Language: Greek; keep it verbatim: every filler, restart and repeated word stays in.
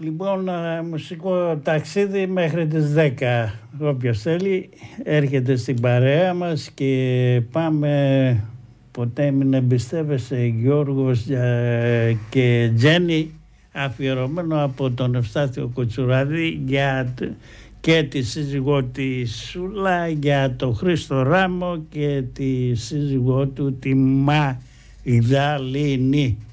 Λοιπόν, μουσικό ταξίδι μέχρι τις δέκα. Όποιος θέλει έρχεται στην παρέα μας και πάμε. Ποτέ μην εμπιστεύεσαι, Γιώργος και Τζέννη, αφιερωμένο από τον Ευστάθιο Κοτσουράδη για και τη σύζυγό τη Σούλα, για τον Χρήστο Ράμο και τη σύζυγό του τη Μαγδαληνή.